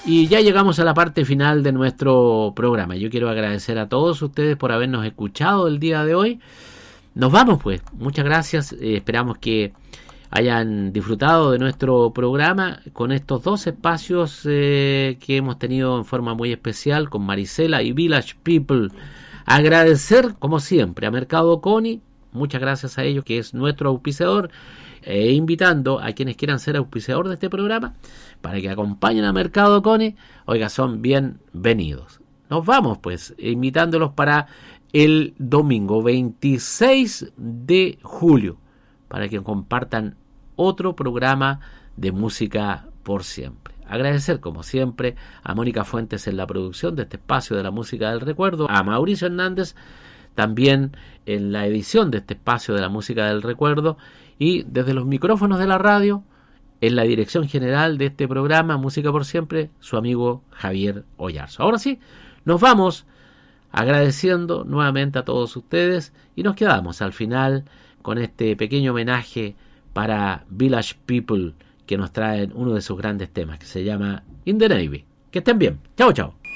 Y ya llegamos a la parte final de nuestro programa. Yo quiero agradecer a todos ustedes por habernos escuchado el día de hoy. Nos vamos pues, muchas gracias, esperamos que hayan disfrutado de nuestro programa con estos dos espacios que hemos tenido en forma muy especial con Marisela y Village People. Agradecer como siempre a Mercado Coni, muchas gracias a ellos que es nuestro auspiciador, invitando a quienes quieran ser auspiciador de este programa para que acompañen a Mercado Coni. Oiga, son bienvenidos. Nos vamos pues invitándolos para el domingo 26 de julio para que compartan otro programa de música por siempre. Agradecer como siempre a Mónica Fuentes en la producción de este espacio de la música del recuerdo, a Mauricio Hernández también en la edición de este espacio de la música del recuerdo, y desde los micrófonos de la radio, en la dirección general de este programa Música por Siempre, su amigo Javier Ollarzo. Ahora sí, nos vamos agradeciendo nuevamente a todos ustedes y nos quedamos al final con este pequeño homenaje para Village People que nos traen uno de sus grandes temas que se llama In the Navy. Que estén bien. Chao, chao.